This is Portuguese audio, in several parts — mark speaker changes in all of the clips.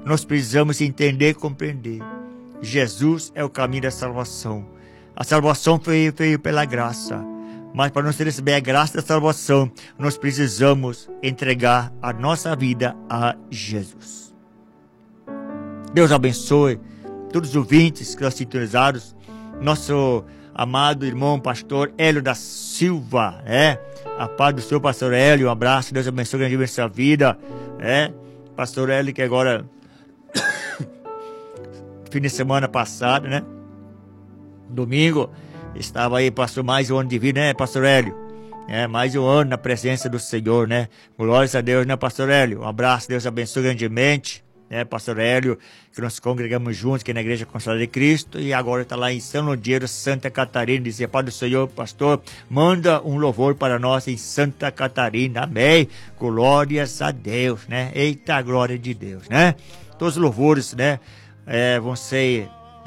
Speaker 1: nós precisamos entender e compreender. Jesus é o caminho da salvação. A salvação veio pela graça. Mas para nós receber a graça da salvação, nós precisamos entregar a nossa vida a Jesus. Deus abençoe todos os ouvintes que estão sintonizados. Nosso amado irmão pastor Hélio da Silva, a paz do Senhor, pastor Hélio, um abraço, Deus abençoe grandemente a sua vida, pastor Hélio, que agora fim de semana passado, domingo, estava aí, passou mais um ano de vida, pastor Hélio, mais um ano na presença do Senhor, glórias a Deus, pastor Hélio, um abraço, Deus abençoe grandemente, pastor Hélio, que nós congregamos juntos aqui na Igreja Consolada de Cristo, e agora está lá em São Lodiero, Santa Catarina, dizia, Pai do Senhor, pastor, manda um louvor para nós em Santa Catarina, amém, glórias a Deus, eita glória de Deus, todos os louvores, vão ser,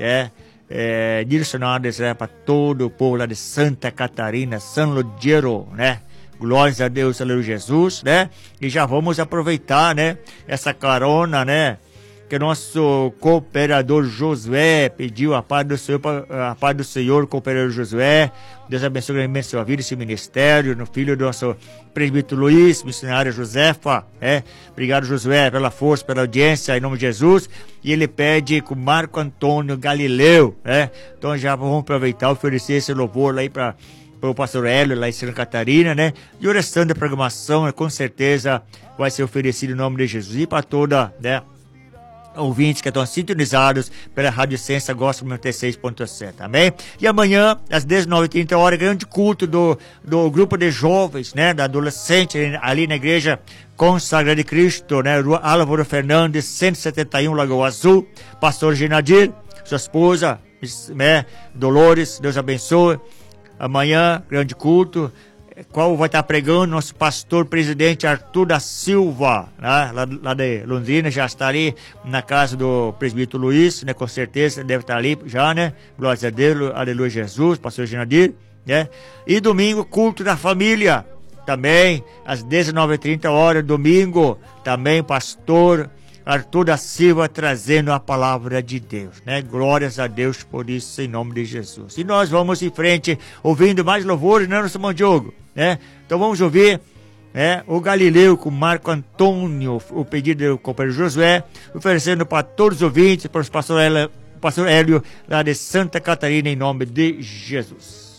Speaker 1: direcionados, para todo o povo lá de Santa Catarina, São Lodiero, glórias a Deus, aleluia, Jesus, e já vamos aproveitar, essa carona, que nosso cooperador Josué pediu, a paz do Senhor, cooperador Josué, Deus abençoe grandemente sua vida, esse ministério, no filho do nosso presbítero Luiz, missionária Josefa, obrigado Josué pela força, pela audiência, em nome de Jesus, e ele pede com Marco Antônio Galileu, então já vamos aproveitar, oferecer esse louvor aí para o pastor Hélio, lá em Santa Catarina, e o restante da programação, com certeza, vai ser oferecido em nome de Jesus, e para toda, ouvintes que estão sintonizados pela Rádio Ciência Gospel 96.7, amém? E amanhã, às 19h30, grande culto do grupo de jovens, da adolescente, ali na Igreja Consagrada de Cristo, Rua Álvaro Fernandes, 171, Lagoa Azul, pastor Genadir, sua esposa, Dolores, Deus abençoe. Amanhã, grande culto, qual vai estar pregando nosso pastor presidente Arthur da Silva, lá de Londrina, já está ali na casa do presbítero Luiz, com certeza deve estar ali já, glórias a Deus, aleluia Jesus, pastor Genadir, e domingo, culto da família, também, às 19h30, domingo, também, pastor Arthur da Silva trazendo a palavra de Deus, glórias a Deus por isso, em nome de Jesus. E nós vamos em frente, ouvindo mais louvores, nosso irmão Diogo, então vamos ouvir, o Galileu com Marco Antônio, o pedido do companheiro Josué, oferecendo para todos os ouvintes, para o pastor Hélio, lá de Santa Catarina, em nome de Jesus.